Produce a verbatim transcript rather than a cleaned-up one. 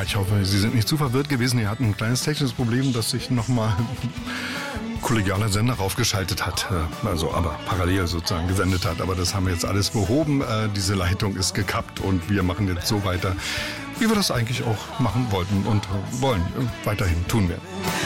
ich hoffe, Sie sind nicht zu verwirrt gewesen. Ihr hatten ein kleines technisches Problem, dass sich nochmal kollegialer Sender raufgeschaltet hat, also aber parallel sozusagen gesendet hat. Aber das haben wir jetzt alles behoben. Äh, diese Leitung ist gekappt und wir machen jetzt so weiter, wie wir das eigentlich auch machen wollten und wollen. Weiterhin tun wir.